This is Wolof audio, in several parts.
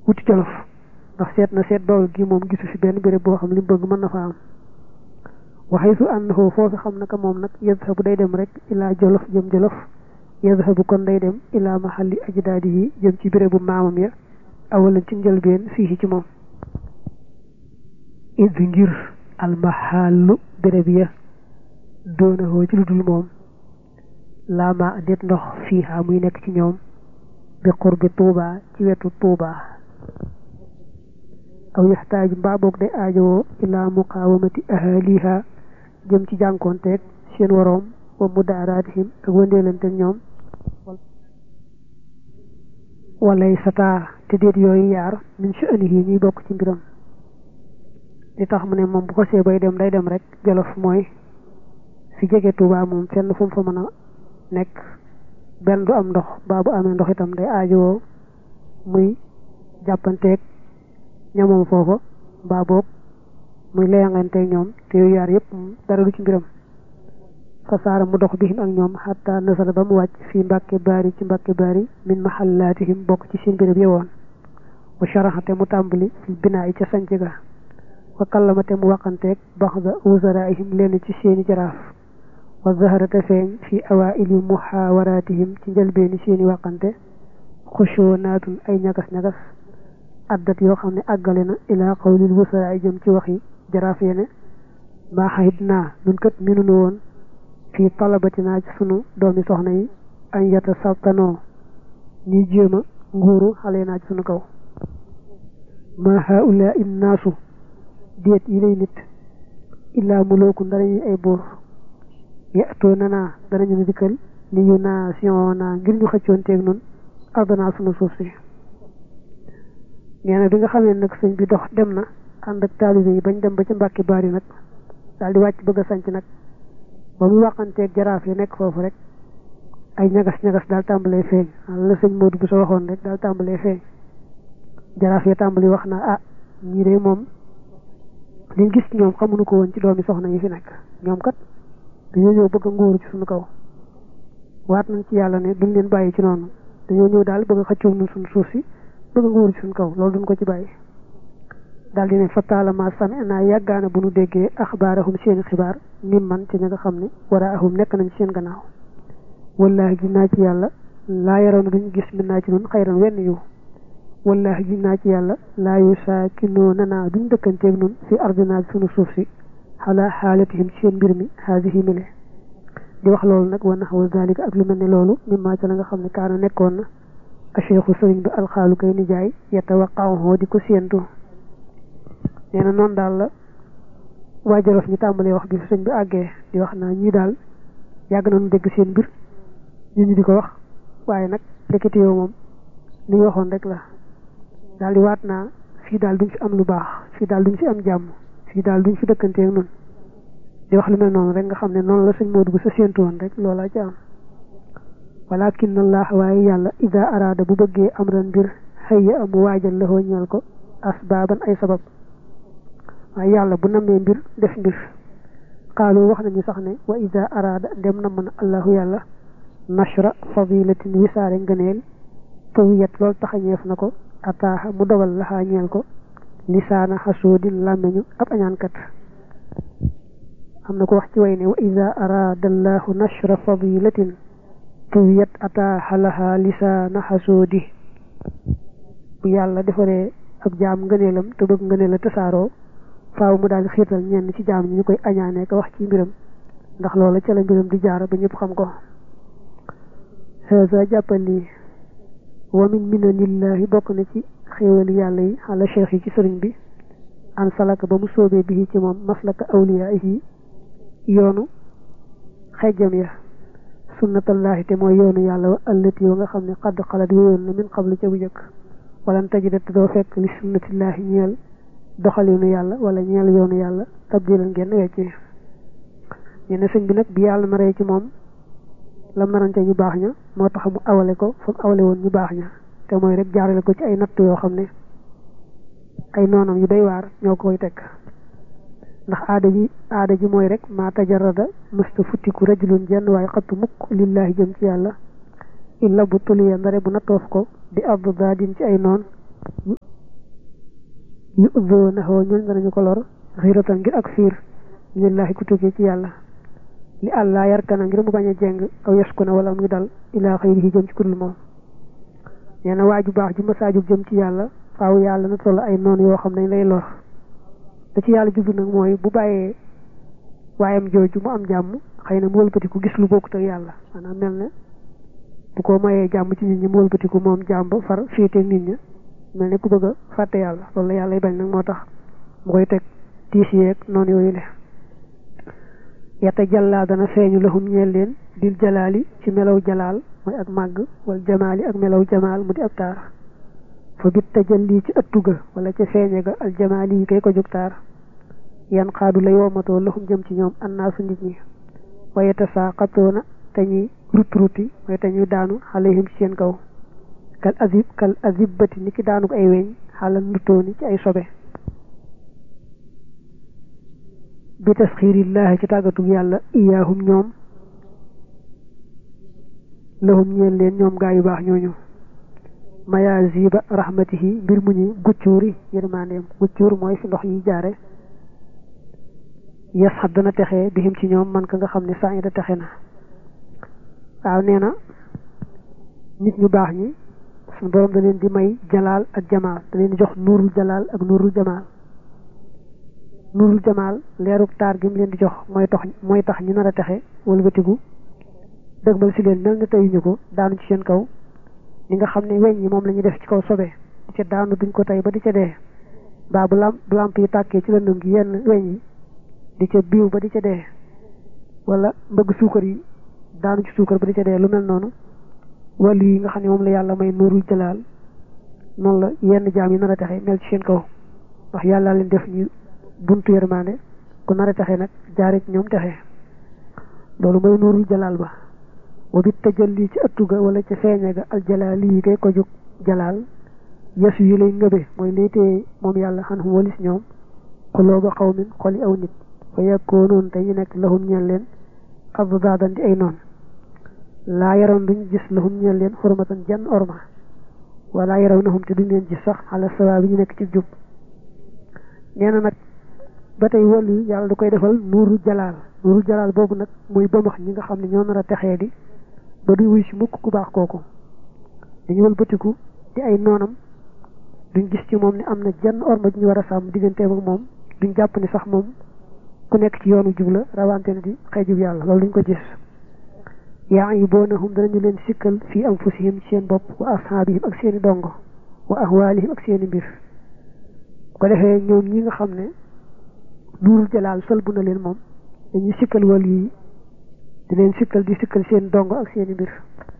wuti Jolof ndax seet na seet Bawol gi moom gisu fi benn béréb boo xam li bëgg mën na fa am waxay su àndaxoo foofu xam naka moom nag yazhabu day dem rek ilaa Jolof jëm Jolof yazhabu kon day dem ilaa mahalli ajdaadihi jëm ci bérébu maamam ya awalan ci njëlbeen fii ci moom id ngir almahallu béréb ya doonahoo ci lu dul moom laama det ndox fiiha muy nekk ci ñoom bi qurbi Tuuba ci wetu Tuuba aw yaxtaaju mbaa boog day aajowoo ilaa muqaawamati ahaliha jëm ci jànkoonteeg seen waroom wa mudaaraatihim ak wëndeelanteeg ñoom walay sataa te déet yooyu yaar min sha'nihi ñuy bokk ci mbiram li tax mu ne moom bu ko see bay dem day dem rek Jolof mooy fi jege Tuuba moom fenn fu mu fa mën a nekk benn du am ndox baa bu amee ndox itam day aajowoo muy jàppanteeg ñamoom foofa mbaa boog muy leyanganteeg ñoom te yooyu yaar yëpp dara du ci mbiram fasaara mu dox bihim ak ñoom xatta nasala ba mu wàcc fii Mbàkke Baari ci Mbàkke Baari min mahallaatihim bokk ci seen béréb yewoon wa sharaxate mu tàmbali fi binaa yi ca sanc ga wa kallamate mu waqanteeg baxda wuzaraihim leen ci seeni jaraaf wa zaharate feeñ fi awaili muhaawaraatihim ci njëlbeeni seeni waqante xushunaatun ay ñagas-ñagas addat yoo xam ne àggale na ilaa qawlil wuzara jëm ci waxi jaraaf yene maa xahid naa nun kat minunu woon fii talabatinaa ci sunu doomi soxna yi an yata saltanoo ñuy jéema nguuru xale naa ci sunu kaw ma haula innaasu déet yi lay nit illaa mulooku ndarañuy ay buur yatoo nanaa danañu nu dikkal li yu nation naa ngir ñu xëccoonteeg nun ardanaa sunu suuf si nee na bi nga xamee nag sëñ bi dox dem na ànd ak taalibe yi bañ dem ba ca Mbàkke Baari nag daal di wàcc bëgg a sanc nag ba muy waxanteeg jaraaf yi nekk foofu rek ay ñagas-ñagas daal tàmbalee feeñ la sëñ Modou bu sa waxoon rek daal tàmbalee feeñ jaraaf yi tàmbali wax na ñii de moom liñ gis ñoom xamuñu ko woon ci doomi soxna yi fi nekk ñoom kat dañoo ñëw bëgg a nguuru ci suñu kaw waat nañ ci yàlla ne duñ leen bàyyi ci noonu dañoo ñëw daal bëgg a xëccoo ñun suñu suuf si bëgg a nguuru ci suñu kaw loolu duñ ko ci bàyyi daal di ne fataalama sami naa yàggaana bu nu déggee axbaarahum seeni xibaar nim man ci ña nga xam ne waraahum nekk nañ ci seen gannaaw wallaahi ji naa ci yàlla laa yaroon na duñ gis min naa ci nun xayran wenn yiw wallaahi ji naa ci yàlla laa yu saakinoo nanaa duñ dëkkanteeg nun fi ardinaa sunu suuf si xalaa xaalatihim ci seen mbir mi haadihi mile di wax loolu nag wa naxwa zalika ak lu mel ne loolu mimmaa ca la nga xam ne kaana nekkoon na a cheikhu sëriñ bi alxaalu kay nijaay yatawaqahu di ko séentu nee na noonu daal la waa Jolof ñu tàmbalee wax bi fi sëñ bi àggee di wax naa ñii daal yàgg nañu dégg seen mbir ñu di ko wax waaye nag ndekete yow moom li ñu waxoon rek la daal di waat naa fii daal duñ fi am lu baax fii daal duñ fi am jàmm fii daal duñ fi dëkkanteeg nun di wax lu mel noonu rek nga xam ne noonu la sëñ Modou bu sa séentu woon rek loolaa ci am walakin allah waaye yàlla ida araada bu bëggee amran mbir xëyya amu waajal la hoo ñeel ko asbaaban ay sabab waaye yàlla bu namee mbir def mbir xaalu wax nañu sax ne wa ida araada ndem na mën allahu yàlla nashra fadilatin wisaare ngëneel tawiyat loolu taxañeef na ko ataaxa mu dogal laxaa ñeel ko lisaana xasuudin làmmeñu ab añaankat am na ko wax ci way ne wa ida araada allahu nashra fadilatin tawiyat ataaxa laxaa lisaana xasuudi bu yàlla defaree ab jaam ngëneelam te bëgg ngëneel la tasaaroo faaw mu daal xiirtal ñenn ci jaam ñi ñu koy añaanee ko wax ci mbiram ndax loola ca la mbiram di jaar ba ñëpp xam ko haza jàppal lii wa min minanillahi bokk na ci xéewali yàlla yi xala cheikh yi ci sëriñ bi an salaka ba mu soobee bi ci moom maslaka awliyaahi yoonu xejjam ya sunnatallahi te mooy yoonu yàlla wa allati wa nga xam ne xadd xalat wéyoon na min xablu ca bu jëkk walan tajida te doo fekk li sunnatillahi ñeel doxalinu yàlla wala ñeel yoonu yàlla tabdilan genn wecce ñene sëñ bi nag bi yàlla naree ci moom la marante ñu baax ña moo tax mu awale ko fa mu awale woon ñu baax ña te mooy rek jaarale ko ci ay natt yoo xam ne ay noonam yu doy waar ñoo koy teg ndax aada ji mooy rek maa tajarada musta futtiku rajulun jenn waaye xattu mukk lillahi jëm ci yàlla illa bu tuliya ndare bu nattoof ko di abdu daadin ci ay noon yu udoonahu ñooñ danañu ko lor xiratan ngir ak fiir lillahi ku tukkee ci yàlla li àllaa yarkana ngir mu bañ a jeng aw yaskuna wala muy dal ilaa xayrihi jëm ci kudul moom nee na waaju baax ju masaajub jëm ci yàlla faaw yàlla na toll ay noonu yoo xam ne lay lor da ci yàlla jublu nag mooy bu bàyyee waayam jooju mu am jàmm xëy na mu wëlbatiku gis lu bokkut ak yàlla maanaam mel ne bu ko mayee jàmm ci nit ñi mu wëlbatiku moom jàmm ba far féete nit ñi mel ne ku bëgg a fàtte yàlla loolu la yàlla bañ nag moo tax mu koy teg tiis yeeg noonu yooyu le yata jàllaa dana feeñu lahum ñeel leen bil jalaali ci melaw jalaal mooy ak màgg wala jamaali ak melaw jamaal mu di ab taar fa bit tajalli ci ëttu ga wala ca feeñe ga al jamaali yi kay ko jóg taar yan xaadu lay womatoo lahum jëm ci ñoom annaasu nit ñi waaye tasaaqatoona te ñuy ruti mooy te ñuy daanu alayhim ci seen kaw kal azibati ni ki daanu ko ay weñ xaalal nutooni ci ay sobe bi tasxiirillaahi ci tàggatug yàlla iyaahum ñoom lahum ñeel leen ñoom gaa yu baax ñooñu mayaziba rahmatihi mbir mu ñu guccuuri yërmandeem guccuur mooy fi ndox yi jaare yas xat dana texee bihim ci ñoom man ka nga xam ne saa yi da texe na waaw nee na nit ñu baax ñi suñu borom da leen di may jalaal ak jamaal da leen di jox nuurul jalaal ak nuurul jamaal nuurul jamaal leerub taar gi mu leen di jox mooy tax ñu nar a texe wëlbatigu dëgmal si leen mel na teyuñu ko daanu ci seen kaw li nga xam ne weñ ñi moom la ñuy def ci kaw sobe di ca daanu duñ ko tey ba di ca dee mbaa bu lamp yi tàkkee ci lëndëm gi yenn weñ yi di ca biiw ba di ca dee wala mbëgg suukar yi daanu ci suukar ba di ca dee lu mel noonu wàllu yi nga xam ne moom la yàlla may nuurul jalaal noonu la yenn jaam yi nar a texe mel ci seen kaw ndax yàlla leen def ñu buntu yërmande ku nar a texe nag jaare ci ñoom texe loolu mooy nuurul jalaal ba wa bit tajalli ci ëttu ga wala ca feeñe ga al jalaali yi kay ko jóg jalaal yesu yi lay ngëbe mooy lay téye moom yàlla xan xum walis ñoom xuloo ba xaw min xoli aw nit fa yakoonoon te ñu nekk lahum ñeel leen abdaadan di ay noon laa yaroon duñ gis lahum ñeel leen xurmatan jenn orma wala yaraw nahum te duñ leen gis sax ala sawa bi ñu nekk ci jub nee na nag ba tey wàllu yàlla da koy defal nuuru jalaal boobu nag mooy bëmax ñi nga xam ne ñoo nar a texee di ba duñ wuy si mukk ku baax kooku dañu wëlbatiku di ay noonam duñ gis ci moom ne am na jenn orma ji ñu war a sàmm digganteem ak moom duñ jàpp ni sax moom ku nekk ci yoonu jub la rawante ne di xeejub yàlla loolu duñ ko gis yaa yi boonahum danañu leen sikkal fii anfusihim ci seen bopp wa ashaabihim ak seeni dongo wa ahwaalihim ak seeni mbir ko defee ñoom ñi nga xam ne nuurul jalaal sëlbu na leen moom dañuy sikkal wàll yi di leen sikkal di sikkal seen dongo ak seeni mbir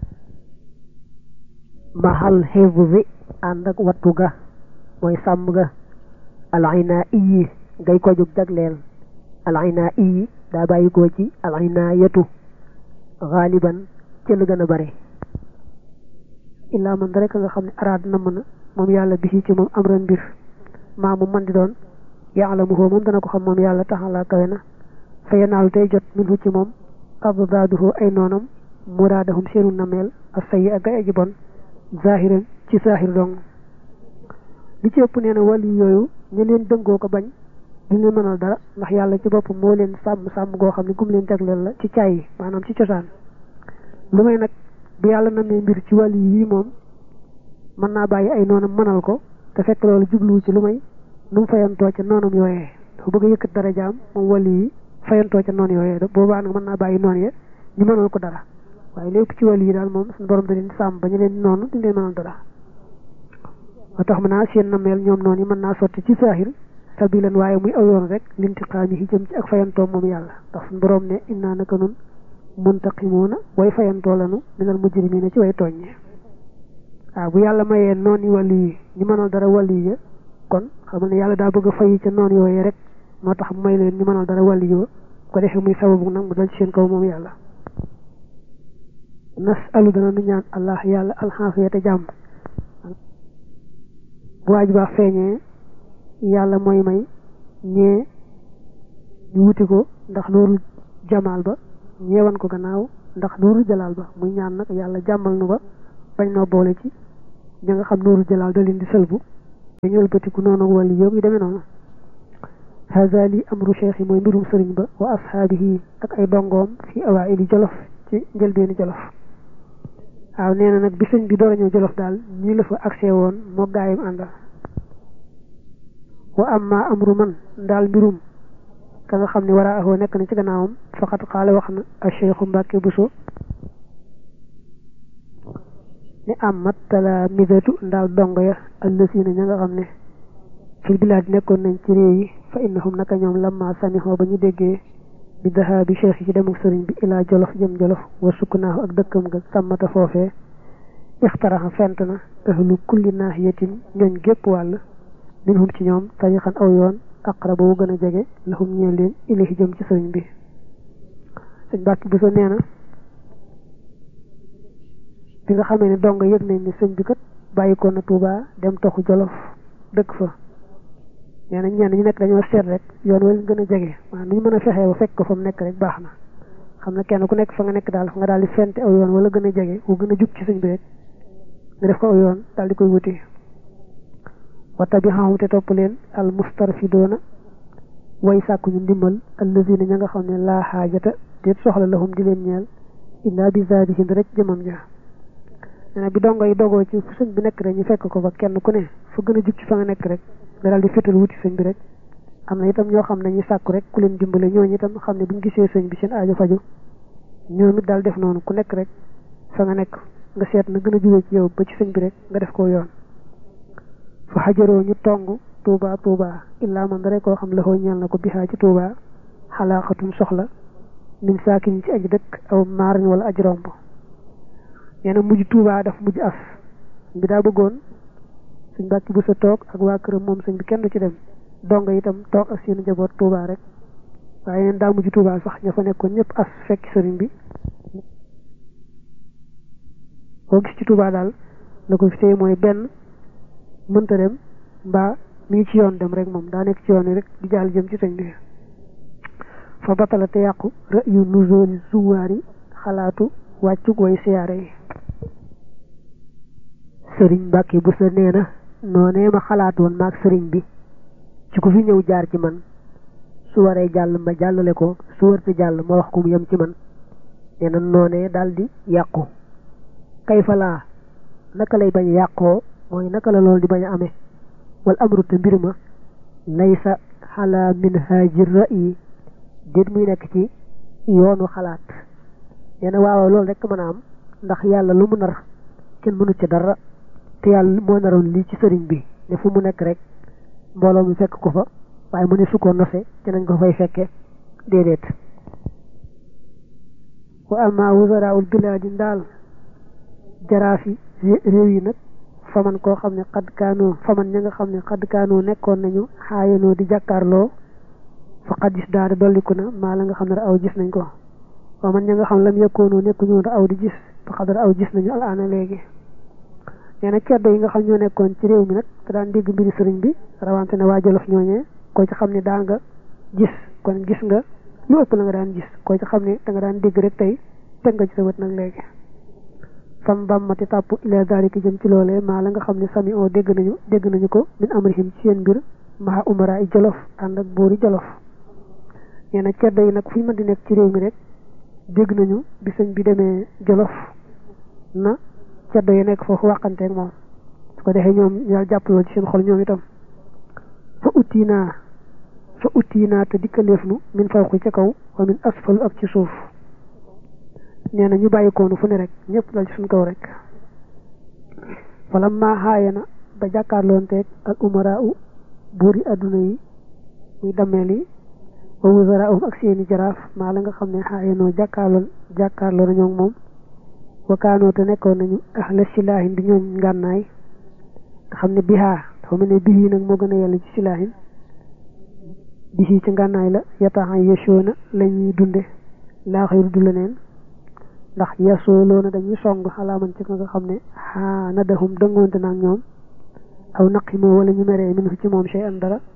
mahal xifzi ànd ak wattu ga mooy sàmm ga alayna iyi ngay ko jóg jagleel alayna iyi daa bàyyi koo ci alayna yetu xaaliban ci lu gën a bare illaa man rek nga xam ne araad na mën a moom yàlla bisi ci moom am ren mbir maa mu man di doon yaalamuhu moom dana ko xam moom yàlla taxalaa kawe na fa yanaalu tey jot minhu ci moom abdaaduhu ay noonam muraadahum seenu nameel ak sayi ak ay aji bon zahiran ci zahir dong li ci ëpp nee na wàllu yooyu ñu leen dëngoo ko bañ duñ leen mënal dara ndax yàlla ci boppam moo leen sàmm goo xam ne gum leen jagleel la ci caay yi maanaam ci cosaan lu may nag bu yàlla namee mbir ci wàllu yi moom mën naa bàyyi ay noonam mënal ko te fekk loolu jubluwu ci lu may nu mu fayantoo ca noonam yooyee dafa bëgg a yëkkat dara jaam moom wàllu yi fayantoo ca noonu yooyee boobaa nag mën naa bàyyi noonu ya ñu mënal ko dara waaye lépp ci wàllu yi daal moom suñu borom da leen sàmm ba ñu leen noonu duñ leen mënal dara moo tax mën naa seen nameel ñoom noonu yi mën naa sotti ci saahir sabilan waaye muy aw yoon rek lintiqaami yi jëm ci ak fayantoo moom yàlla ndax suñu borom ne innaa naka nun muntaqimuuna way fayantoo lanu minal mujrimiina ci way tooññe waaw bu yàlla mayee noonu yi wàllu yi ñu mënal dara wàllu yi kon xam ne yàlla daa bëgg a fayi ca noonu yooyee rek moo tax mu may leen ñu mënal dara wàllu yi ko defee muy sababu nag mu dal ci seen kaw moom yàlla nasalu dana nu ñaan allah yàlla alxaafiyata jàmm bu waaj baax feeñee yàlla mooy may ñee ñu wuti ko ndax nuuru jamaal ba ñeewan ko gannaaw ndax nuuru jalaal ba muy ñaan nag yàlla jàmmal nu ba bañ noo boole ci ña nga xam nuuru jalaal da leen di sëlbu ñul batiku noonu wali yob yi demee noonu hada li amru cheikh mooy mbirum sëriñ ba wa ashaabihi ak ay dongoom fi awaili jolof ci njëlbeeni jolof waaw nee na nag bi sëñ bi door a ñëw jolof daal ñi la fa accès woon moo gaayam àndal wa amma amru man daal mbirum ka nga xam ne war a ahoo nekk na ci gannaawam faqat xaale wax na a cheikhu Mbàkke Buso ni amat talaamidatu ndaal dongo ya allasiina ña nga xam ne fil bilaad nekkoon nañ ci réew yi fa innahum naka ñoom lamma samihoo ba ñu déggee bi dahaabi cheikh yi ci demuk sëriñ bi ilaa jolof jëm jolof wa sukkunaahu ak dëkkam nga sàmmata foofee ixtaraxa fent na ahlu kulli naahiyatin ñooñ gépp wàll minhum ci ñoom tariqan aw yoon aqraba wu gën a jege lahum ñeel leen ilahi jëm ci sëriñ bi sëñ Mbàkke Buso nee na bi nga xamee ne donga yëg nañ ne sëñ bi kat bàyyikoon na Tuubaa dem toxu jolof dëkk fa nee na ñenn ñu nekk dañoo seet rek yoon wala gën a jege maanaam ñu mën a fexee ba fekk ko fa mu nekk rek baax na xam na kenn ku nekk fa nga nekk daal fa nga daal di fente aw yoon wala gën a jege wu gën a jub ci sëñ bi rek nga def ko aw yoon daal di koy wuti wata bi xamam te topp leen al mustarfidoona way sàkku ñu ndimbal allazina ña nga xam ne laa xaajata déet soxla lahum di leen ñeel illaa bi zaadihim rek jëmam ja nee na bi dongo yi dogoo ci fu sëñ bi nekk rek ñu fekk ko fa kenn ku ne fa gën a jub ci fa nga nekk rek nga daal di fétal wuti sëñ bi rek am na itam ñoo xam ne ñu sàkku rek ku leen dimbale ñooñu itam xam ne buñ gisee sëñ bi seen aajo faju ñoom it daal def noonu ku nekk rek fa nga nekk nga seet na gën a jubee ci yow ba ci sëñ bi rek nga def ko yoon fa xajaroo ñu tong tuuba illaa man rek koo xam la xoo ñeel na ko bihaa ci tuuba xalaaxatum soxla min saakin ci aji dëkk aw maarin wala aji romb nee na mujj tuuba daf mujj as bi daa bëggoon sëñ Mbàkke Buso toog ak waa këram moom sëñ bi kenn du ci dem donga itam toog ak seen njaboot tuuba rek waaye neen daa mujj tuuba sax ña fa nekkoon ñëpp as fekk sëriñ bi boo gis ci tuuba daal la ko fi tey mooy benn mënta dem mbaa mi ngi ci yoon dem rek moom daa nekk ci yoon yi rek di jàll jëm ci sëñ bi fa batala te yàqu ra'yu nuzuli zuwaari xalaatu wàccug way siyaare yi sëriñ Mbàkke Buso nee na noonee ma xalaat woon maag sëriñ bi ci ku fi ñëw jaar ci man su waree jàll ma jàllale ko su wërte jàll ma wax ko mu yem ci man nee na noonee daal di yàqu kay fa laa naka lay bañ a yàqoo mooy naka la loolu di bañ a amee wal amru te mbir ma laysa xalaa minhaaji ra'yi déet muy nekk ci yoonu xalaat nee na waaw loolu rek mën a am ndax yàlla lu mu nar kenn mënu ci dara te yàlla moo naroon lii ci sëriñ bi ne fu mu nekk rek mbooloo mi fekk ko fa waaye mu ne su ko nose te nañ ko fay fekke déedéet wa amma wuzaraul bilaadi daal jaraafi réew yi nag faman koo xam ne xadd kaanoo faman ña nga xam ne xadd kaanoo nekkoon nañu xaayanoo di jàkkaarloo fa xad gis daada dolliku na maa la nga xam ne ra aw gis nañ ko faman ña nga xam lam yekkoonoo nekkuñu ra aw di gis fa xad ra aw gis nañu alaana léegi nee na ceddo yi nga xam ñoo nekkoon ci réew mi nag te daan dégg mbiri sëriñ bi rawante ne waa Jolof ñooñee koo ci xam ne daan nga gis kon gis nga lu ëpp la nga daan gis koo ci xam ne da nga daan dégg rek tey teg nga ci sa wët nag léegi fam bàmmati tàpp ila dalika jëm ci loolee maa la nga xam ne sami oo dégg nañu ko min amrihim ci seen mbir maa umara i Jolof ànd ak boori Jolof nee na ceddo yi nag fu ñu mën di nekk ci réew mi rek dégg nañu bi sëñ bi demee Jolof na ceddo yi nekk foofu waxanteeg moom su ko defee ñoom yàlla jàppaloo ci seen xol ñoom itam fa utti naa te dikkaleef nu min fawqi ca kaw wa min asfalu ak ci suuf nee na ñu bàyyi koonu fu ne rek ñëpp dal ci suñ kaw rek wala maa xaaye na ba jàkkaarloonteeg al umara u buuri adduna yi muy dammeel yi wa wuzara um ak seeni jaraaf maa la nga xam ne xaaye noo jàkkaarloo na ñoom moom wakaanoo te nekkoon nañu ahla silaahin di ñooñ ngànnaay nga xam ne bihaa dafa mel ne bii nag moo gën a yàlla ci silaahin bii ci ngànnaay la yataxan yeshoona la ñuy dunde laa xayru du leneen ndax yasoo loona dañuy song xalaaman ci nga xam ne xaa nadahum dëngoonte naag ñoom aw naqimoo wala ñu meree min ci moom shay an dara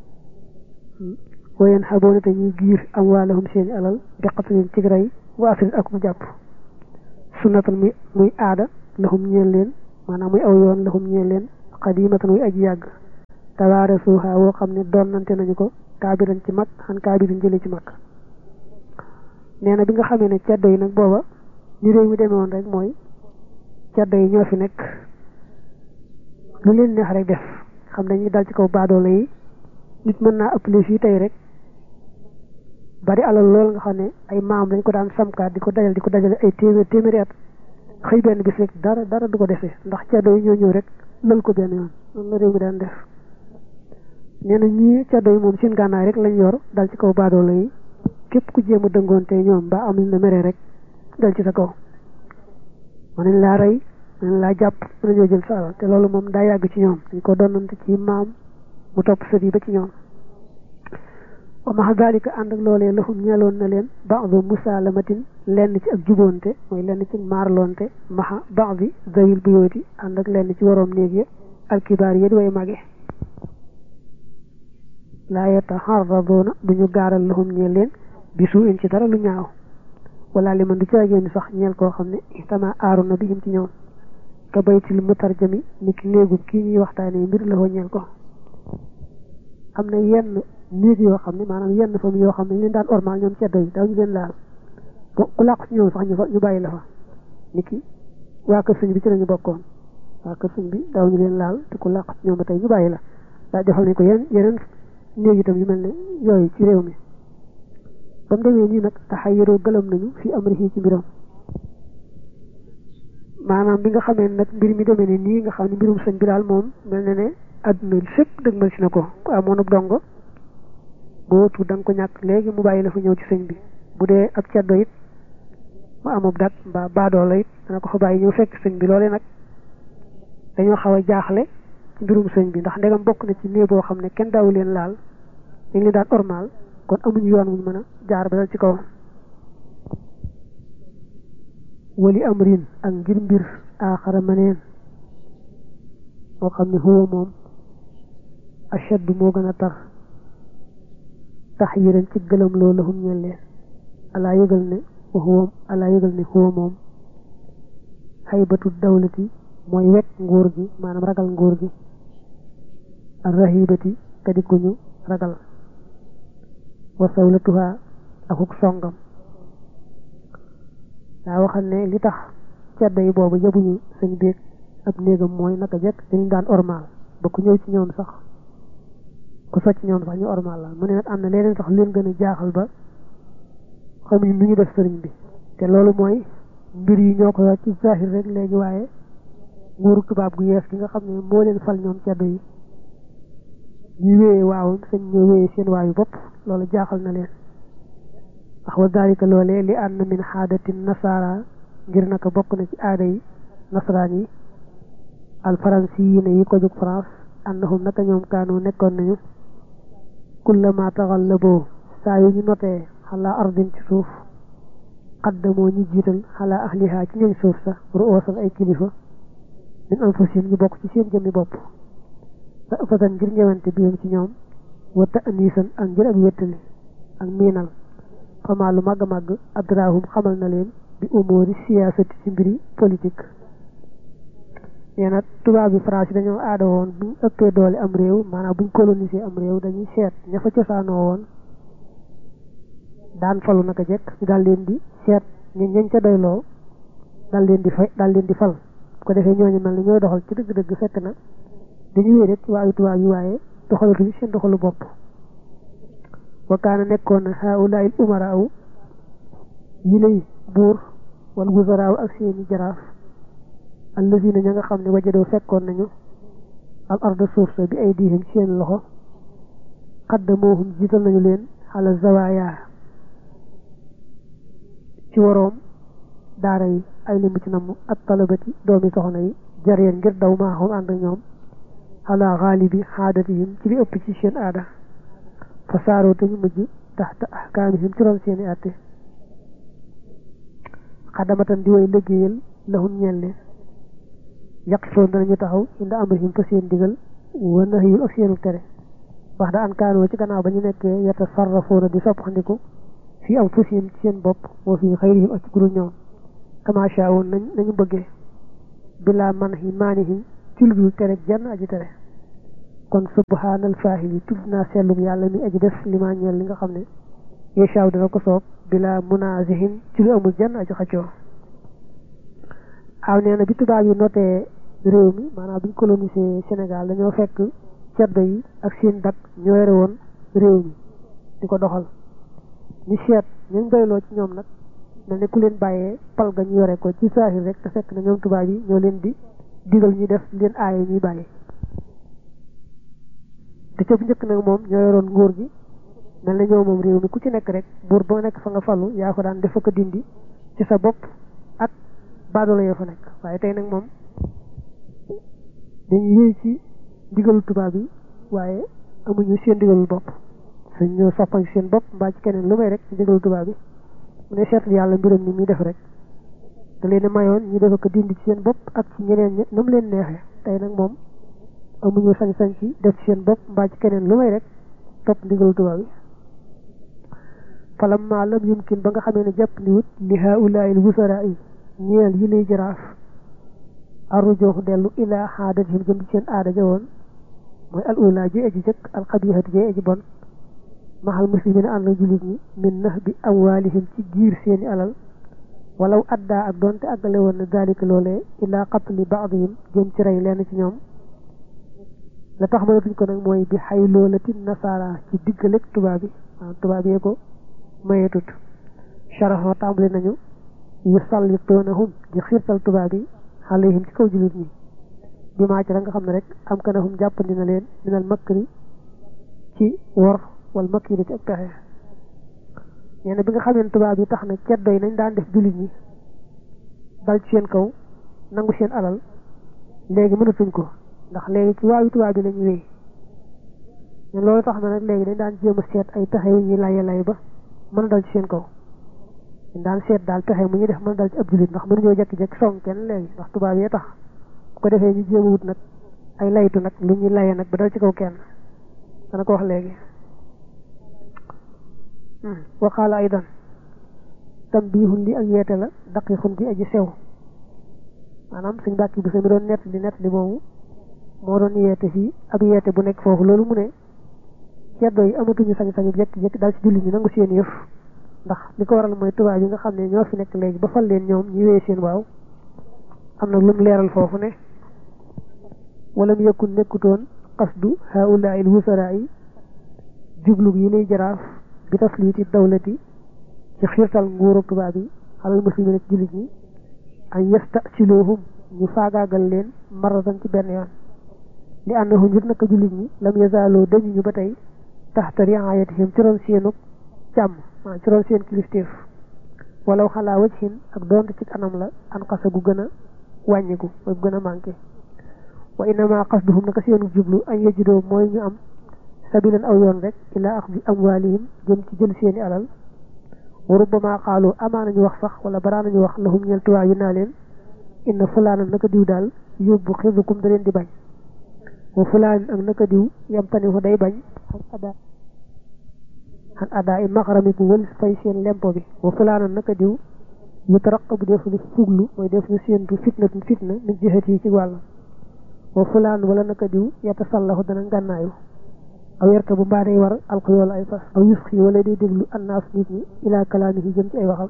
wayen xaboona te ñuy giir am waalahum seeni alal beqatalin ci rey wa asrin ak mu jàpp sunnatan muy aada lahum ñeel leen maanaam muy aw yoon lahum ñeel leen qadimatan muy aji yàgg tawaarasuha woo xam ne doonante nañu ko kaabiran ci mag xan kaabirin jële ci mag nee na bi nga xamee ne ceddo yi nag booba ni réew mi demee woon rek mooy ceddo yi ñoo fi nekk lu leen neex rek def xam dañuy dal ci kaw baadoolo yi nit mën naa ëppale fii tey rek bari alal lool nga xam ne ay maam dañ ko daan samkaat di ko dajale ay téeméeri at xëy benn bis rek dara du ko dese ndax ceddo yi ñoo ñëw rek lël ko benn yoon noonu la réew mi daan def nee na ñii ceddo yi moom seen gànnaay rek lañ yor dal ci kaw baadoolo yi képp ku jéem a dëngoonte ñoom ba am na mere rek dal ci sa kaw mën nañ laa rey mën nañ laa jàpp mën nañoo jël sa alal te loolu moom daa yàgg ci ñoom dañ ko donnante ci maam mu topp sët yi ba ci ñoom wa maxa dalika ànd ak loolee lahum ñeeloon na leen ba'du musalamatin lenn ci ak juboonte mooy lenn ci maarloonte maxa ba'di zawil buyooti ànd ak lenn ci waroom néeg ya alkibaar yi di way mage laa yataharradoona duñu gaaral lahum ñeel leen bi suu in ci dara lu ñaaw wala li man du ci agéen sax ñeel koo xam ne itama aaru na bi him ci ñoom ka baytil mutarjami ni ki néegub kii ñuy waxtaane mbir la ko ñeel ko am na yenn néeg yoo xam ne maanaam yenn famille yoo xam ne ñu leen daan ormal ñoom ceddo yi daw ñu leen laal ku làqu ci ñoom sax ñu bàyyi la fa ni ki waa kër sëñ bi ci lañu bokkoon waa kër sëñ bi daw ñu leen laal te ku làqu ci ñoom ba tey ñu bàyyi la daa defal nañ ko yeneen néeg itam yu mel ne yooyu ci réew mi ba mu demee nii nag taxayyaroo gëlëm nañu fi amrihi ci mbiram maanaam bi nga xamee nag mbir mi demee ne nii nga xam ne mbirum sëñ bi daal moom mel na ne adduna sépp dëgmal si na ko ku amoon ab dongo boo tuut da nga ko ñàkk léegi mu bàyyi la fa ñëw ci sëñ bi bu dee ab ceddo it mu amub dat mbaa baadoo la it dana ko fa bàyyi ñëw fekk sëñ bi loolee nag dañoo xaw a jaaxle ci mbirum sëñ bi ndax ndegam bokk na ci néeg boo xam ne kenn daawu leen laal ñu ngi leen daan ormal kon amuñu yoon wuñ mën a jaar ba dal ci kaw wali amrin ak ngir mbir aaxara maneen moo xam ne huwa moom ashaddu moo gën a tar tax yiran ci gëlëm loo lahum ñeel leen alaa yëgal ne huwa moom xaybatu dawlati mooy wekk nguur gi maanaam ragal nguur gi ak rahibati kadi ku ñu ragal wa sawlatuha akuk songam daa waxal ne li tax ceddo yi boobu yabuñu sëñ beeg ab néegam mooy naka jekk dañu daan ormal ba ku ñëw ci ñoom sax ku socc ñoom sax ñu ormal la mu ne nag am na leneen sax leen gën a jaaxal ba xamuñu nu ñu def sëriñ bi te loolu mooy mbir yi ñoo ko yor ci zahir rek léegi waaye nguuru tubaab gu yees gi nga xam ne moo leen fal ñoom ceddo yi ñu wéyee waawam sëñ ñoo wéyee seen waayu bopp loolu jaaxal na leen wax wa dalika loolee li ànd min xaadati nasara ngir naka bokk na ci aada yi nasaraan yi al faransiyiina yi ko jóg France annahum naka ñoom kaanu nekkoon nañu kullama taxallaboo saa yu ñu notee xalaa ardin ci suuf qaddamoo ñu jiital xalaa ahliha ci ñooñ suuf sa ru'oosan ay kilifa min anfusihim ñu bokk ci seen jëmmi bopp fatan ngir ñëwante biyam ci ñoom wa ta'niisan ak ngir ak wéttali ak miinal xamaa lu màgg a màgg adrahum xamal na leen bi umóori siyaasati ci mbiri politique nee na tubaab bi France yi dañoo aada woon buñ ëppee doole am réew maanaam buñ colonisé am réew dañuy seet ña fa cosaanoo woon daan falu naka jekk ñu daal leen di seet ñañ ca doyloo daal leen di fal bu ko defee ñooñu mel ni ñooy doxal ci dëgg-dëgg fekk na dañu wéy rek ci waayu tubaab yi waaye doxalatuñu seen doxalu bopp wa kaana nekkoon na haulaa'il umaraaw yi lay buur wal wuzaraaw ak seeni jaraaf allazina ña nga xam ne wajadoo fekkoon nañu al arda suuf sa bi ay diihim ci seen loxo xaddamoohum jiital nañu leen xala zawaaya ci waroom daara yi ay limu ci namm ak talabati doomi soxna yi jareen ngir daw maaxum ànd ak ñoom xala xaalibi xaadatihim ci li ëpp ci seen aada fa saaroo te ñu mujj taxta ahkaamihim ci ron seeni àtte xadamatan di way liggéeyal lahum ñeel leen yaqifoon danañu taxaw inda amrihim fa seen digal wa nahyum ak seenu tere wax da an kaanoo ci gannaaw ba ñu nekkee yatasarrafoona di soppandiku fii anfusihim ci seen bopp wa fii xayrihim ak ci guru ñoom kama shaawoon nañu bëggee bilaa manhi maanihim ci lu dul tere jenn aji tere kon subhanal faahili tudd naa sellum yàlla mi aji def li ma ñeel li nga xam ne yeshaaw dana ko soob bila munazihin ci lu amul jenn aji xaccoo aw nee na bi tubaab yi notee réew mi maanaam bi ñu colonisé Sénégal dañoo fekk ceddo yi ak seen dak ñoo yore woon réew mi di ko doxal ñu seet ñu doyloo ci ñoom nag mel ne ku leen bàyyee pal ga ñu yore ko ci saahir rek te fekk na ñoom tubaab yi ñoo leen di digal ñuy def leen aaye ñuy bàyyi te ca bu njëkk nag moom ñoo yoroon nguur gi mel na ñoo moom réew mi ku ci nekk rek buur boo nekk fa nga falu yaa ko daan def ko dindi ci sa bopp ak baadoolo yoo fa nekk waaye tey nag moom dañuy yéey ci ndigalu tubaab yi waaye amuñu seen ndigalul bopp suñ ñoo soppañ seen bopp mbaa ci keneen lu may rek ci ndigalu tubaab yi mu ne seetal yàlla mbiram ni muy def rek da leen mayoon ñu defa ko dindi ci seen bopp ak ci ñeneen na mu leen neexee tey nag moom amuñu sañ-sañ ci def ci seen bopp mbaa ci keneen lu may rek topp ndigalu tubaab yi falamma lam yumkin ba nga xamee ne jàpp ni wut li haulaa'il wusaraa yi ñeel yi lay jaraaf arrujooxu dellu ilaa xaadatihim jëm ci seen aada ja woon mooy al ula ji aji jëkk al xabihati ji aji bon maxal muslimina ànd ak jullit ñi min nax bi amwaalihim ci giir seeni alal walaw addaa ak doonte àggale woon na daalika loolee ilaa qatli baadihim jëm ci rey lenn ci ñoom la tax mënatuñ ko nag mooy bi xay loolati nasaara ci diggaleg tubaab bi tubaab yee ko mayetut sharaxoo tàmbali nañu yu sallitoonahum di xiirtal tubaab yi alayhim ci kaw jullit ñi bi maa ci la nga xam ne rek am kanahum jàppandi na leen minal makri ci wor wal makri ci ak pexe nee na bi nga xamee tubaab yi tax na ceddo yi nañ daan def jullit ñi dal ci seen kaw nangu seen alal léegi mënatuñ ko ndax léegi ci waawi tubaab yi lañu wéy ne loolu tax na nag léegi dañ daan jéem a seet ay pexe yu ñuy laye lay ba mën a dal ci seen kaw dañ daan seet daal pexe mu ñuy def mën a dal ci ab jullit ndax mënuñoo jekki-jekki song kenn léegi ndax tubaab yee tax bu ko defee ñu jéem a wut nag ay laytu nag lu ñuy laye nag ba dal ci kaw kenn dana ko wax léegi waxaala aydan tambihun li ak yeete la daqiqun gi aji sew maanaam suñ bàkki bu sami doon nett li moomu moo doon yeete fii ak yeete bu nekk foofu loolu mu ne ceddo yi amatuñu sañ-sañu jekki-jekki dal ci jullit ñi nangu seen yëf ndax li ko waral mooy tubaab yi nga xam ne ñoo fi nekk léegi ba fal leen ñoom ñu wéy seen waaw am na lu mu leeral foofu ne walam yakun nekkutoon qasdu haulaai l wusaraa yi jublu yi nuy jaraaf bi tasliti dawlati ci xiirtal nguuru tubaab yi alal muslimin ci jullit ñi an yastasiluhum ñu faagaagal leen maratan ci benn yoon li annahum ngir naka jullit ñi lam yazaaloo dañu ñu ba tey taxta riayatihim ci ron seenu càmm maa ci ron seen kilifteef walaw xalaa wajhin ak doonte ci anam la an xasa gu gën a wàññiku mooy bu gën a manqué wa innama qasduhum naka seenu jublu an yajidoo mooy ñu am sabilan aw yoon rek ila axdi amwaalihim jëm ci jël seeni alal wa rubbama qaalu amaana ñu wax sax wala baraana ñu wax lahum ñeel tuwaa yu naa leen inna fulaanan naka diw daal yóbbu xidukum da leen di bañ wa fulaanin ak naka diw yamtani fu day bañ xan adaa i maxramiku wël fay seen lempo bi wa fulaanan naka diw yu taraqabu def lu fuglu mooy def lu séentu fitna min jihati yi ci wàll wa fulaan wala naka diw yatasallahu dana ngànnaayu aw yerta bu mbaa day war alxuyool ay fas aw yusxi wala day déglu annaas nit ñi ilaa kalaamihi jëm ci ay waxam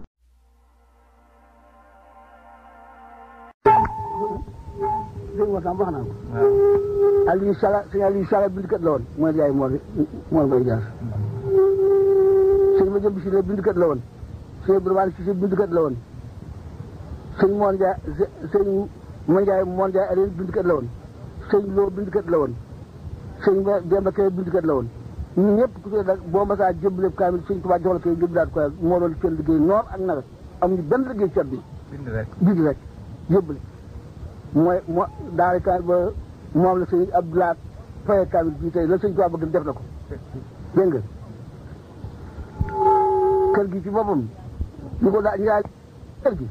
dégg nga wax naa ko Aliou Sala sëñ Aliou Sala bindkat la woon mooy yaay Mor Mbaye Diar sëñ ma jëm si la bindkat la woon sëñ Burmaan si bindkat la woon sëñ Mor Ndiaye sëñ Ma Ndiaye Mor Ndiaye Aliou bindkat la woon sëñ Lo bindkat la woon sëñ Demba Kay bindkat la woon ñun ñëpp ku ci nag boo masaa jëmbale kaamil sëñ Tuubaa jox la koy jëmbalaat ko moo doon seen liggéey noor ak nawet amuñu benn liggéey ceeb bi bind rek jëmbale mooy daal kaamil ba moom la sëñ Abdoulaye faye kaamil bii tey la sëñ Tuubaa bëgg def na ko dégg nga kër gi ci boppam ñu ko daa ñaay kër gi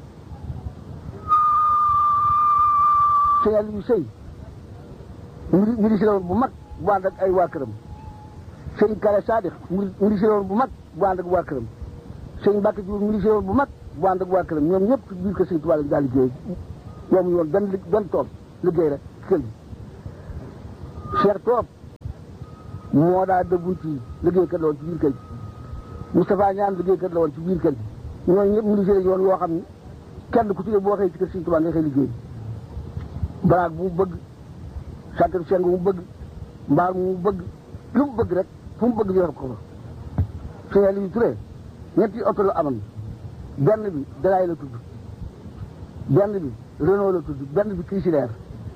sëñ Aliou Sey ministre bu mag bu ànd ak ay waa këram sëñ Kale Sadix ministre bu mag bu ànd ak waa këram sëñ Mbacke Diouf ministre bu mag bu ànd ak waa këram ñoom ñëpp ci biir kër sëñ Tuubaa lañ daal liggéey ñoom yoon benn tool liggéey rek kër gi Cheikh Toob moo daa dëggunt yi liggéeykat la woon ci biir kër gi Moustapha Ñaan liggéeykat la woon ci biir kër gi ñooñu ñëpp ministère yoon yoo xam ne kenn ku ci ne boo xëy ci kër Sëñ Tuubaa nga xëy liggéey baraag bu mu bëgg sàkkar seng bu mu bëgg mbaar mu bëgg lu mu bëgg rek fu mu bëgg yor ko fa Sëñ Aliou Touré ñetti oto la amoon benn bi Delaay la tudd benn bi Renault la tudd benn bi Chrysler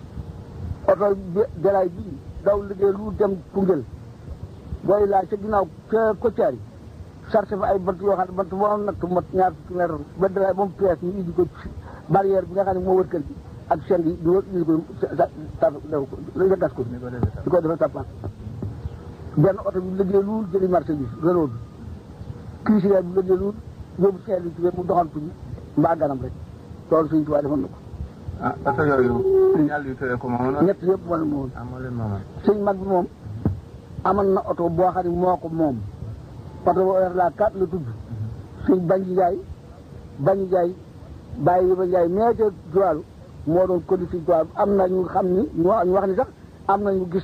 oto Delaay bii daw liggéey lu dem Koungheul booy laaj ca ginnaaw ca Kotiari chargé fa ay bant yoo xam ne bant boo natt mat ñaar fukki mètre ba Delaay moom pièce ñu indi ko barrière bi nga xam ne moo wër kër gi ak seen gi du indi ko nga gas ko di ko defee tappaat benn oto bi liggéey lu jëli marchandise Renault bi Chrysler bi liggéey lu yóbbu Sëñ Aliou Touré mu doxantu ji mbaa ganam rek loolu Sëñ Tuubaa defoon na ko. ah oto yooyu Sëñ Aliou Touré ko moomoon. ñett yëpp moo leen moomoon. ah moo leen moomoon. sëñ mag bi moom amoon na oto boo xam ne moo ko moom oto boo yor la 4 la tudd. sëñ Banji Njaay bàyyi yi ba Njaay mee ca Juwaalu moo doon conduire Sëñ Tuubaa am na ñu xam ni ñu wax ni sax am na ñu gis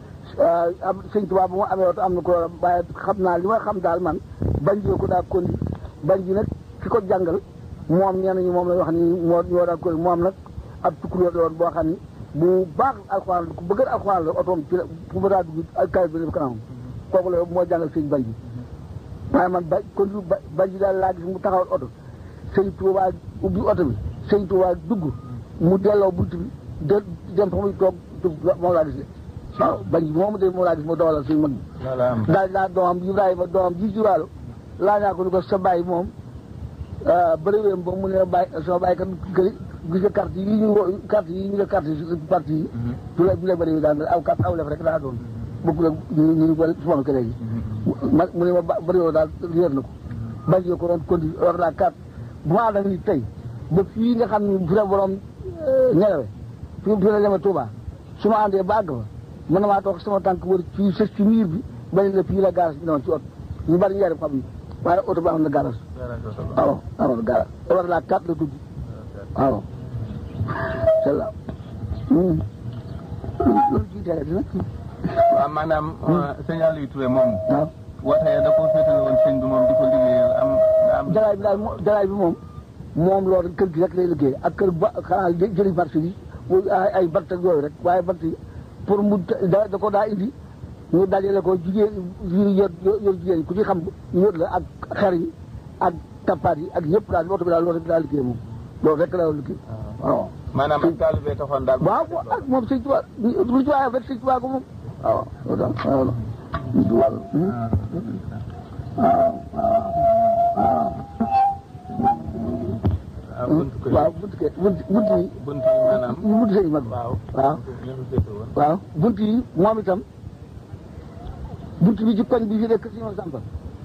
Sëñ Tuubaa bu mu amee oto am na ko waaye xam naa li ma xam daal man Banji ko daa conduire Banji nag ki ko jàngal moom ñenn ñi moom la wax ni moo daa conduire moom nag ab tukkulóor la woon boo xam ni bu baax alxuraan ku bëgg alxuraan la otoom ci la fu ma daa dugg ak kaw bi kanam kooku la moo jàngal sëñ Banji waaye man Banji daal laa gis mu taxawal oto Sëñ Tuubaa ubbi oto bi Sëñ Tuubaa dugg mu delloo bunt bi dem fa muy toog moom laa gis waaw Banji moomu de moom laa gis mu dawalal suñu mag bi daal daa doomam Ibrahima doomam ji jiwaalo laa ñaa ko ni ko sa bàyyi moom bëriwéem ba mu ne bàyyi sama bàyyi kat gis nga carte yi ñu nga carte parti yi du la bëriwé daan aw carte aw lef rek daa doon bokku la ñu bëri suma ko léegi mu ne ma bëriwoo daal réer na ko Banji ko doon conduire war la carte bu ma ànd ak nit tey ba fii nga xam ne fi la borom ñelewe fi la demee Touba su ma àndee ba àgg fa mën na maa toog sama tànk wër fii sës ci miir bi bañ la fii la garage bi newoon ci oto ñu bari ñu xam ni waaye oto bi am na garage waaw amoon na garage war la 4 la tudd waaw celle-là loolu jiitee dina waaw maanaam Sëñ Aliou Touré moom waaw wootee da ko féetale woon sëñ bi moom di ko liggéeyal am jalaay bi daal jalaay bi moom loolu kër gi rek lay liggéey ak kër ba xanaa jëli marché yi ay bant ak yooyu rek waaye bant yi pour mu da ko daa indi ñu dajale ko jigéen yor jigéen ku ci xam yóot la ak xer yi ak tappaat yi ak yëpp daal oto bi daal loolu rek daa liggéey moom loolu rek la liggéey waaw maanaam ak taalibe taxoon daal waaw ak moom Sëñ Tuubaa lu ci waaye rek Sëñ Tuubaa ko moom waaw loolu daal waaw waaw bunt yi maanaam bunt sëñ mag waaw bunt yi moom itam bunt bi ci koñ bi fi nekk si ñoom Samba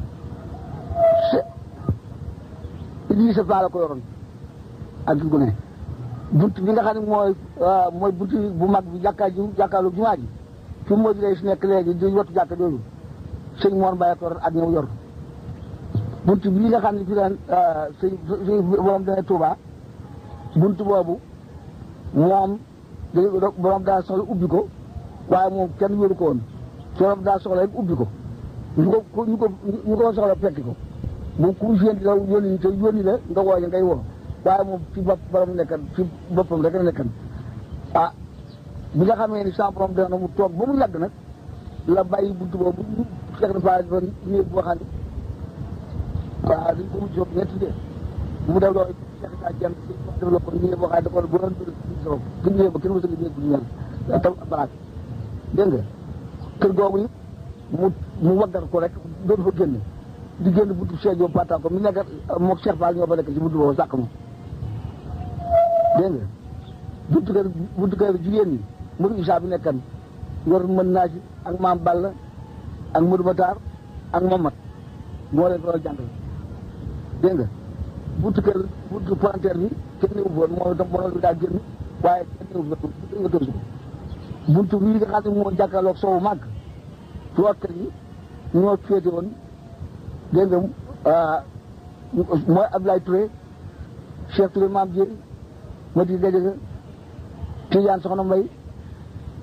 Idrissa Fall la ko yoroon ak gu ne bunt bi nga xam ne mooy bunt bu mag bi jàkkaarloo jumaa ji fi moo ji si nekk léegi di wattu jàkka jooju sëñ Mor Mbaye ko ak ñëw yor bunt bii nga xam ne fi daan sëñ borom dana Touba bunt boobu moom borom daa soxla ubbi ko waaye moom kenn wéru ko woon borom daa soxla rek ubbi ko ñu ko soxla fekki ko bu ku yéen la yónni te yónni la nga wooñe ngay woo waaye moom ci bopp borom nekkan ci boppam rek la nekkan ah bi nga xamee ni sa borom dana mu toog ba mu yàgg nag la bàyyi buntu boobu fekk na fa doon néeg boo xam ne waaw dañ ko mujj jóg ñetti de mu def loolu Cheikh Issa Dieng def la ko néeg boo xam ne da ko bu doon gën néeg ba kenn mësa néeg bu ñu mel tam baraat dégg nga kër googu yi mu waggar ko rek doon fa génn di génn buntu Cheikh Diop Pata ko mi nekk moog Cheikh Fall ñoo fa nekk ci buntu boobu sàq ma dégg nga buntu kër jigéen ñi Modou Issa bi nekkan yor mën naa ci ak Maam Balla ak Modou Batar ak Mamat moo leen doon jàngal dégg nga buntu palanteer bi kenn néew foon moom itam borom bi daa génn waaye kenn néew foon nga tënsu buntu bii nga xam ne moo jàkkaarloog soowu màgg ci waa kër yi ñoo féete woon dégg nga mooy Abdoulaye Touré Cheikh Touré Mame Dieye Mati Gadiaga Tidiane Soxna Mbaye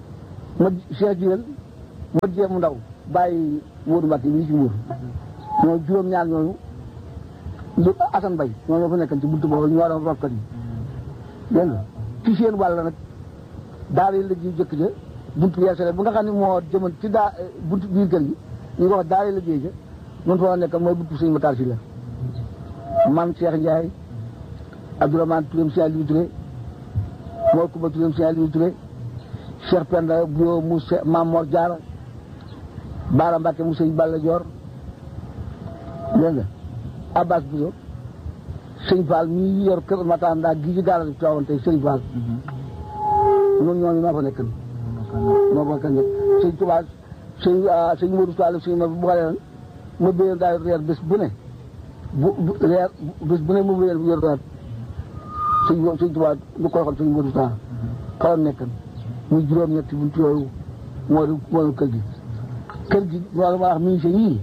ma Cheikh Jigal ma jéem ndaw bàyyi Modou Mbacke bii ci Mbour ñoo juróom-ñaar ñooñu lu Assane Bay ñoo fa nekkan ci buntu boobu ñoo doon rokkat yi dégg nga ci seen wàll nag daara yi la ji jëkk ja buntu yeesale bu nga xam ne moo jëman ci buntu biir kër gi ñu ko wax daara yi la ji ja mun fa nekk mooy buntu sëñ Matar Si la man Cheikh Ndiaye Abdourahmane Touré Cheikh Aliou Touré Mor Kumba Touré Cheikh Aliou Touré Cheikh Penda Bouyo mu Maam Mor Diarra Baara Mbacke mu sëñ Balla Dior dégg nga Abbas Bousso sëñ Fall mii yor kër Matar ndaa gi ci gaara Tiwaawan tey sëñ Fall ñoom ñooñu maa fa nekk moo fa nekk sëñ Tuubaa sëñ Modou Fall sëñ ma bu xale ma béyoon daal reer bés bu ne reer bés bu ne mu béyoon bu yor reer sëñ Tuubaa lu koy xool sëñ Modou Fall xaw nekk muy juróom-ñetti buntu yooyu moo di kër gi loolu ma wax ministre yii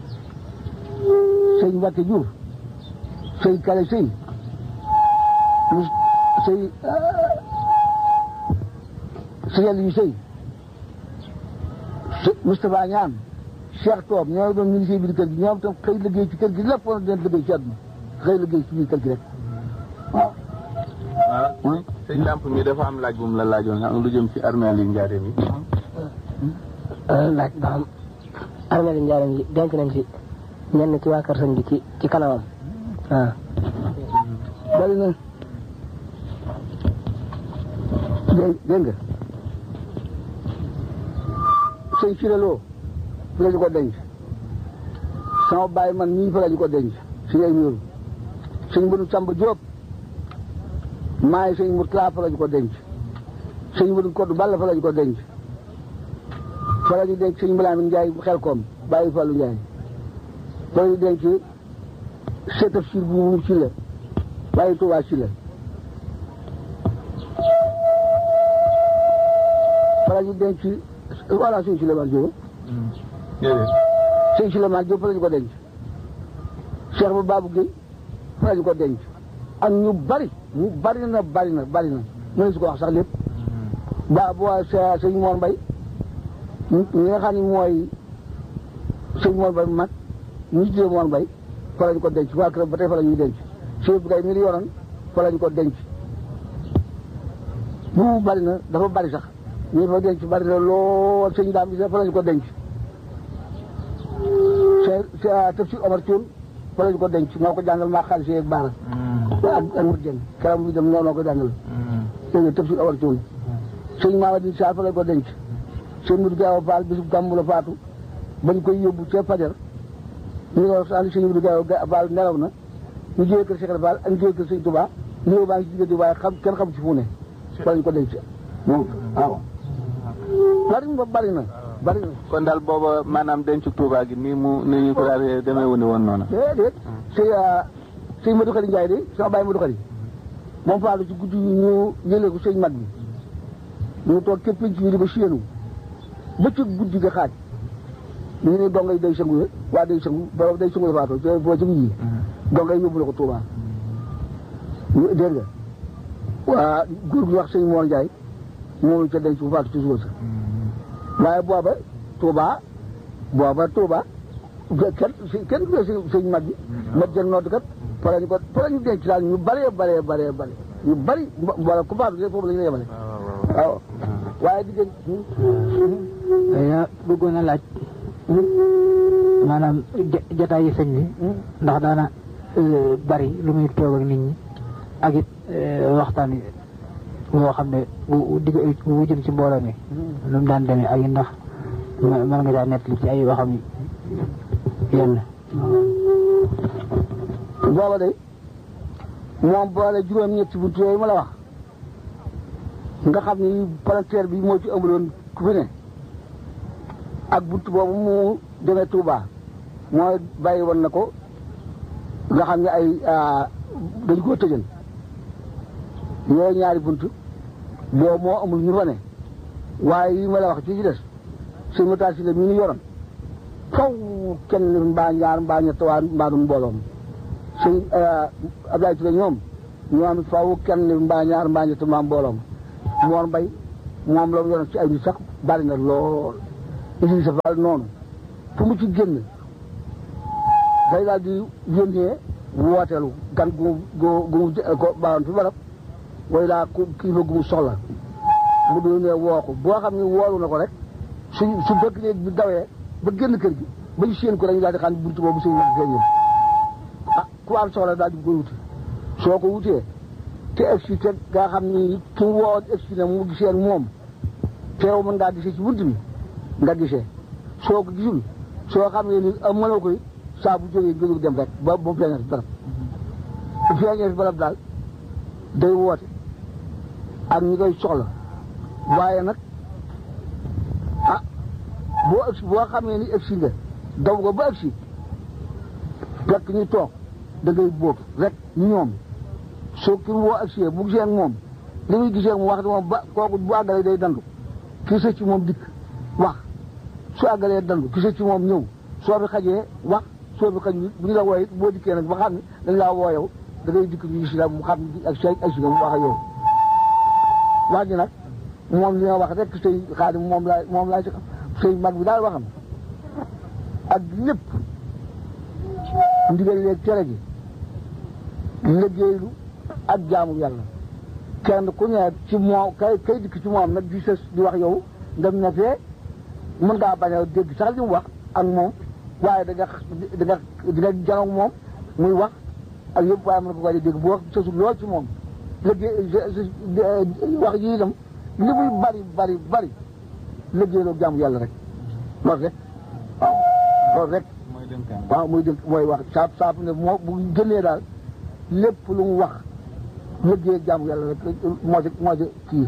sëñ Mbacke Diouf sëñ Kale sëñ sëñ yu sëy Moustapha Ñaan Cheikh Toob ñoo doon ministre bi di kër gi ñoom tam xëy liggéey ci kër gi lépp war na liggéey ci àdduna xëy liggéey ci biir kër gi rek waaw. waaw sëñ Lamp mi dafa am laaj bu mu la laajoon nga am lu jëm ci armeel yi Njaaréem yi. laaj ba xam armeel yi Njaaréem yi denc nañ ci ñenn ci waa kër sëñ bi ci kanamam waaw. bari na dégg nga sëñ Firelo fa la ñu ko denc sama bàyyi man ñii fa la ñu ko denc si ngay ñëw sëñ Mbëdu Samba Diop maay sëñ Murtala fa la ñu ko denc sëñ Mbëdu Koddu Balla fa la ñu ko denc fa la ñu denc sëñ Mbalaamin Njaay xel koom bàyyi Fallu Njaay fa la ñu denc seetaf sir bu mu ci la bàyyi Tuubaa ci la fa la ñu denc voilà sëñ Souleymane Diop sëñ Souleymane Diop fa la ñu ko denc Cheikh ba Babou Gueye fa la ñu ko denc ak ñu bari na mënu si ko wax sax lépp ba bu waa sëñ Mor Mbaye ñi nga xam ne mooy sëñ Mor Mbaye mag ñu tuddee Mor Mbaye fa la ñu ko denc waa kër ba tey fa la ñuy denc Cheikh bu Gueye mi yoroon fa la ñu ko denc bu bari na dafa bari sax ñu fa denc bari na lool sëñ daam bi fa la ñu ko denc tafsir Omar Thioune fa la ñu ko denc moo ko jàngal maa xaalis yeeg baara ak mur jën karam bi dem noo ko jàngal dégg nga tafsir Omar Thioune sëñ Mamadou Sall fa la ñu ko denc sëñ Mudu Gaaw Faal bisub gàmmu la faatu bañ koy yóbbu ca fajar ñu ko saan sëñ Mudu Gaaw Faal nelaw na ñu jógee kër Cheikh Fall ak ñu jógee kër sëñ Touba ñëw baa ngi ci diggante waaye kenn xam ci fu ne fa la ñu ko denc moom waaw bari na kon daal booba maanaam dencu Touba gi nii ñu ko daal demee wu ne woon noonu. déedéet sëñ Modou Khari Ndiaye de sama bàyyi Modou Khari moom faatu ci guddi ñu yëlee ko sëñ mag bi ñu toog képp penc bi di ko séenu ba ci guddi ga xaaj ñu ne dongay day sangu waa day sangu borom day sangu la faatoo boo ci mujj dongay yóbbu la ko Touba dégg nga waa góor gi wax sëñ Mor Ndiaye moom ca denc bu faatu ci suba sa waaye booba Touba kenn du sëñ mag bi ma jël nodd kat fa la ñu denc daal ñu bëree ñu bëri wala ku faatu foofu la ñu la yemale waaw waaye diggante bëggoon a laaj maanaam jotaay yi sëñ bi ndax daana bari lu muy toog ak nit ñi ak it waxtaan yi boo xam ne bu jëm ci mbooloo mi lu mu daan demee ak it ndax mën nga daa nettali ci ay waxam yenn booba day moom boole juróom-ñetti buntu yooyu ma la wax nga xam ni palanteer bi moo ci amuloon ku fi ne ak buntu boobu mu demee Touba mooy bàyyi woon na ko nga xam ne ay dañ koo tëjal yooyu ñaari buntu boobu moo amul ñu fa ne waaye yi ma la wax ci des sëñ Matar Si la mi ñu yoroon faw kenn mbaa ñaar mbaa ñett waa mbaa du mbooloom sëñ Abdoulaye Touré ñoom faw kenn mbaa ñaar mbaa ñett mbaa mbooloom Mor Mbaye moom la mu yoroon ci ay nit sax bari na lool Idrissa Fall noonu fu mu ci génn day daal di yónnee wooteelu gan gu ko baawoon fi barab way laa kilifa gu mu soxla mu doon woo ko boo xam ne woolu na ko rek su fekk ne bi dawee ba génn kër gi ba ñu séen ko dañu daal di xam ne buntu boobu sëñ bi feeñee ku am soxla daal di ko wuti soo ko wutee te egsi te nga xam ni ki mu woo egsi ne mu gisee moom teew mën ngaa gisee ci bunt bi nga gisee soo ko gisul soo xam ne ni mënoo koy saa bu jógee nga jóg dem rek ba mu feeñee fi barab bu feeñee fi barab daal day woote ak ñi koy soxla waaye nag boo xamee ni egsi nga daw ko ba egsi fekk ñu toog da ngay bóob rek ñoom soo ki woo egsi bu gisee ak moom li muy gisee ak moom wax di moom ba kooku bu àggalee day dandu ki sëcc ci moom dikk wax su àggalee dandu ki sëcc ci moom ñëw soo fi xajee wax soo fi xaj bu ñu la wooyee boo dikkee nag ba xam ne dañ laa woo yow da ngay dikk ñu gis la mu xam ak say egsi nga mu wax ak yow wax ji nag moom li nga wax rek sëy Xaadim moom laa ci xam sëy mag bi daal waxam ak lépp ndigal leeg tere gi liggéeylu ak jaamu yàlla kenn ku ne ci moom kay dikk ci moom nag di sës di wax yow ndem na fee mën ngaa bañ a dégg sax li mu wax ak moom waaye da nga janoog moom muy wax ak yëpp waaye mën nga ko bañ a dégg bu wax sësul lool ci moom liggéey wax yi itam li muy bari liggéeyloo jaamu yàlla rek loolu rek waaw loolu rek waaw muy dënk mooy wax saab ne moo bu génnee daal lépp lu mu wax liggéey jaamu yàlla rek moo ci kii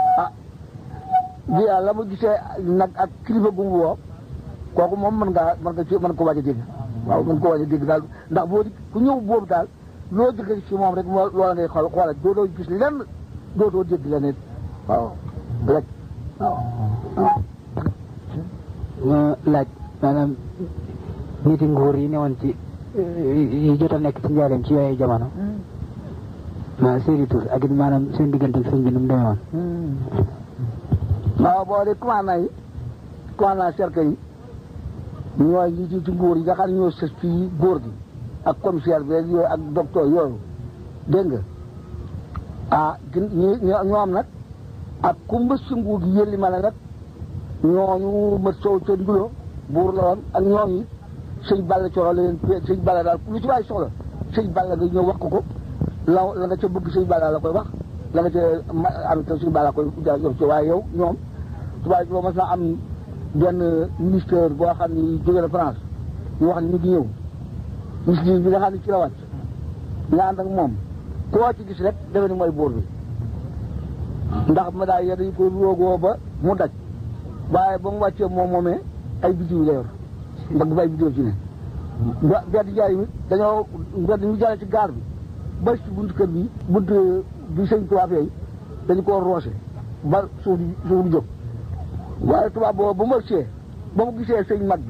bi la mu gisee nag ak kilifa gu mu woo kooku moom mën ko waaj a dégg waaw mën ko waaj a dégg daal ndax boo di ku ñëw boobu daal loo jëkkee ci moom rek loola ngay xoolal dootoo gis lenn dootoo dégg leneen waaw rek waaw ma laaj maanaam niti nguur yi newoon ci yi jot a nekk ci njaareem ci yooyu jamono ma seeni tur ak it maanaam seen diggante ak sëñ bi nu mu demee woon waaw boo de commandant cercle yi ñooy ñi ci nguur yi nga xam ne ñoo sës ci góor gi ak commissaire bi yooyu ak docteur yooyu dégg nga ñoom nag ak ku mbës si nguur gi yëlli ma la nag ñooñu mët sow ca ndulo buur la woon ak ñooñu sëñ Balla coro la leen sëñ Balla daal lu ci waay soxla sëñ Balla nga ñëw wax ko la nga ca bëgg sëñ Balla la koy wax la nga ca am ta sëñ Balla koy yor ci waaye yow ñoom tubaab boo mas naa am benn ministère boo xam ne jóge na France ñu wax ne ñu ngi ñëw ministère bi nga xam ne ci la wàcc nga ànd ak moom koo ci gis rek defe ni mooy buur bi ndax ma daal yéen dañu ko roogoo ba mu daj waaye ba mu wàccee moomee ay bidiw la yor ndax du ay bidiw ci ne bedd jaay mi dañoo bedd ñu jaaree ci gaar bi ba ci buntu kër bi buntu bi sëñ tubaab yooyu dañu koo roose ba suuf di jóg waaye tubaab boobu ba mu ëgsee ba mu gisee sëñ mag bi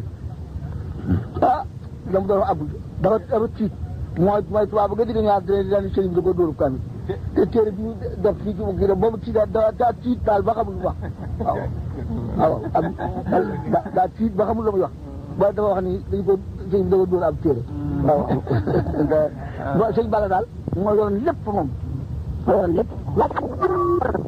la mu doon abul dafa tiit mooy tubaab ba nga digg ñaar daan sëñ bi da ko dóoru kamit te téere bi def fii ci mu kii boobu ci daa tiit daal ba xamul lu wax waaw daa tiit ba xamul la muy wax ba dafa wax ni dañu ko sëñ bi da ko dóor ab téere waaw sëñ Balla daal moo yoroon lépp moom moo yoroon lépp